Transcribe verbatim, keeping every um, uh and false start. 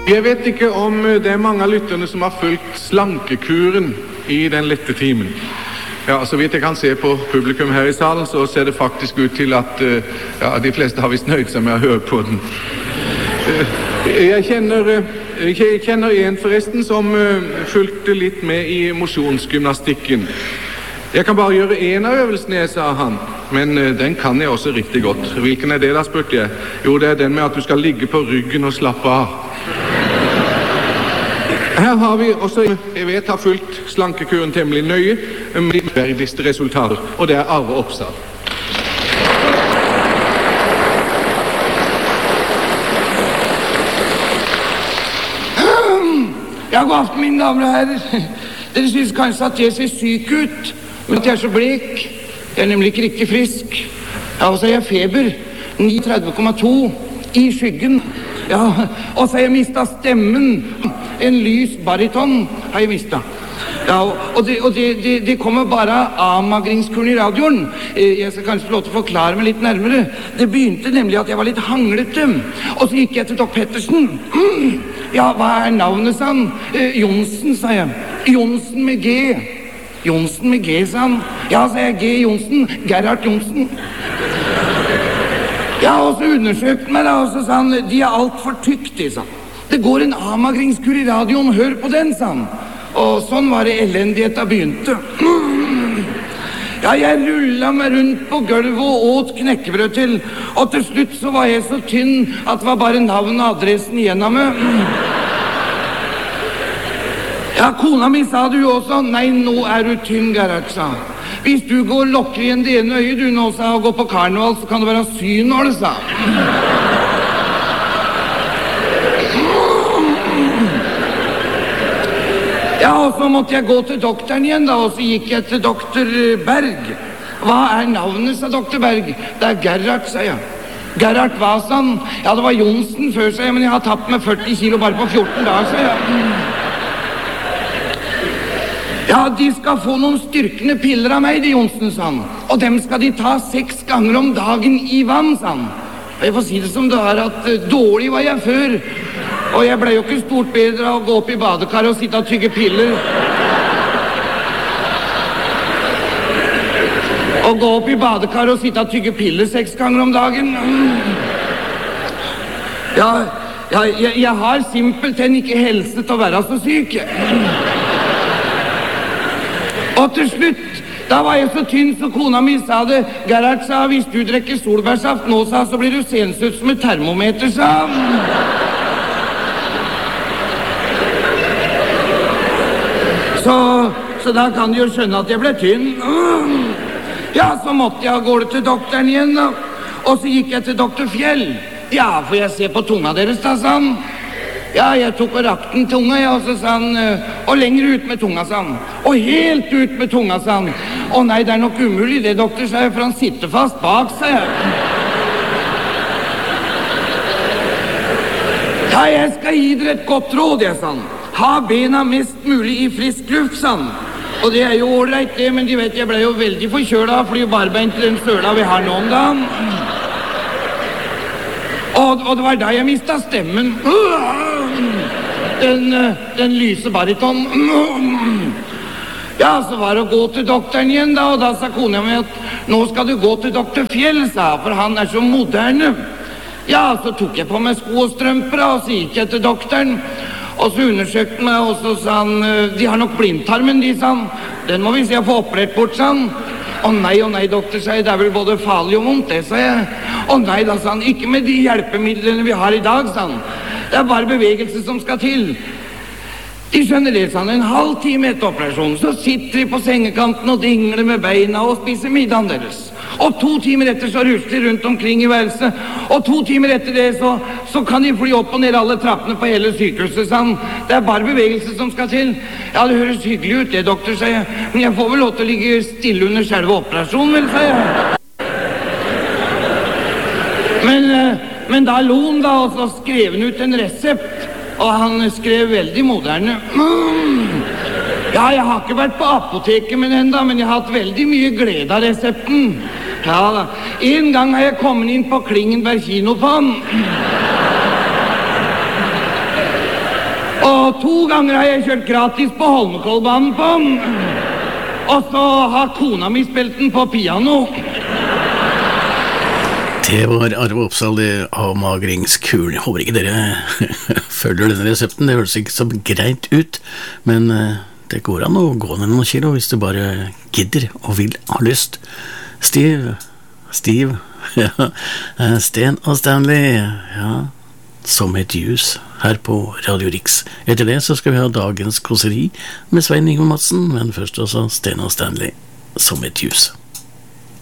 Jeg vet ikke om det er mange av lytterne som har fulgt slankekuren i den lette timen. Ja, så vidt jeg kan se på publikum her i salen, så ser det faktisk ut til at ja, de fleste har visst nøyd seg med å høre på den. Jeg kjenner, jeg kjenner en forresten som fulgte litt med i mosjonsgymnastikken. Jeg kan bare gjøre en av øvelsene, sa han, men den kan jeg også riktig godt. Hvilken er det da, spurte jeg? Jo, det er den med at du skal ligge på ryggen og slappe av. Her har vi også, jeg vet, har fulgt slankekuren temmelig nøye med de verdigste resultater, og det er Arve Oppsal. Ja, god aften, mine damer og herrer. Dere synes kanskje at jeg ser syk ut, men at jeg er så blek. Jeg er nemlig ikke riktig frisk. Ja, og så har jeg feber, trettini komma to, i skyggen. Ja, og så har jeg mistet stemmen. En lys bariton har jeg mistet. Ja, og det, og det, det, det kommer bare av avmagringskuren i radioen. Jeg skal kanskje få lov til å forklare meg litt nærmere. Det begynte nemlig at jeg var litt hanglete. Og så gikk jeg til Dokk Pettersen. Ja, hva er navnet, sa han? Eh, Jonsen, sa jeg. Jonsen med G. Jonsen med G, sa han. Ja, sa jeg, G. Jonsen. Gerhard Jonsen. Ja, og så undersøkte meg da, og så sa han, de er alt for tyktige, sa han. Det går en avmagringskur i radioen, hør på den, sa han. Og sånn var det elendigheten begynte. Ja, jeg rullet meg rundt på gulvet og åt knekkebrød til, og til slutt så var jeg så tynn at det var bare navn og adressen igjen av meg. Ja, kona mi sa du også, nei, nå er du tynn, Gerhard, sa han. Hvis du går lokker igjen det ene øyet du nå, sa, og går på karneval, så kan det være synål, sa han. Ja, og så måtte jeg gå til doktoren igjen da, og så gikk jeg til doktor Berg. Hva er navnet, sa doktor Berg? Det er Gerhard, sa jeg. Gerhard, hva, sa han? Ja, det var Jonsen før, sa jeg, men jeg har tapt med førti kilo bare på fjorten dager, sa jeg. Ja, de skal få noen styrkende piller av meg, de Jonsen, sa han. Og dem skal de ta seks ganger om dagen i vann, sa han. Og jeg får si det som det er, at dårlig var jeg før. Og jeg ble jo ikke stort bedre av å gå opp i badekar og sitte og tygge piller. Og gå opp i badekar og sitte og tygge piller seks ganger om dagen. Ja, ja jeg, jeg har simpelthen ikke helse til å være så syk. Og til slutt, da var jeg så tynn, så kona mi sa det. Gerhard sa, hvis du drikker solbærsaft nå, sa, så blir du senest ut som et termometer, sa. Så, så da kan du jo skjønne at jeg ble tynn. Ja, så måtte jeg av gårde til doktoren igjen, da. Og så gikk jeg til doktor Fjell. Ja, får jeg se på tunga deres, da, sa han. Ja, jeg tok og rakte den tunga, ja, og så sa han, og lenger ut med tunga, sa han. Og helt ut med tunga, sa han. Å nei, det er nok umulig, det, doktor, sa jeg, for han sitter fast bak, sa jeg. Ja, jeg skal gi dere et godt råd, jeg, sa han. Ha bena mest mulig i frisk luft, sa han. Og det er jo ålreit det, men de vet, jeg ble jo veldig forkjøla, fordi barbeint til den søla vi har nå om dagen. Og, og det var da jeg mistet stemmen. Den, den lyse bariton. Ja, så var det å gå til doktoren igjen da, og da sa kona mi at nå skal du gå til doktor Fjell, sa, for han er så moderne. Ja, så tok jeg på meg sko og strømper, og så gikk jeg til doktoren. Og så undersøkte han meg, og så sa han, de har nok blindtarmen, de, sa han. Den må vi se å få operert bort, sa han. Å nei, å nei, doktor, sa jeg, det er vel både farlig og vondt, det, sa jeg. Å nei, da, sa han, ikke med de hjelpemidlene vi har i dag, sa han. Det er bare bevegelse som skal til. De skjønner det, sa han, en halv time etter operasjonen, så sitter de på sengekanten og dingler med beina og spiser middagen deres. Og to timer etter så rusler de rundt omkring i værelset, og to timer etter det så, så kan de fly opp og ned alle trappene på hele sykehuset, sa han. Det er bare bevegelse som skal til. Ja, det høres hyggelig ut, det, doktor, sa jeg. Men jeg får vel lov til å ligge stille under selve operasjonen, vel, sa jeg. Men, men da lo han da, og så skrev han ut en resept, og han skrev veldig moderne. Mm. Ja, jeg har ikke vært på apoteket med den da, men jeg har hatt veldig mye glede av resepten. Ja da, en gang har jeg kommet inn på Klingenberg kino på han. og to ganger har jeg kjørt gratis på Holmenkollbanen på den. Og så har kona mi spilt den på piano. Det var Arve Oppsal, det avmagringskuren. Jeg håper ikke dere følger denne resepten. Det høres ikke så greit ut, men det går an å gå ned noen kilo hvis du bare gidder og vil ha lyst. Steve, Steve, ja, Sten og Stanley, ja, som et jus her på Radio Riks. Etter det så skal vi ha dagens kåseri med Svein Ingvar Madsen, men først også Sten og Stanley som et jus.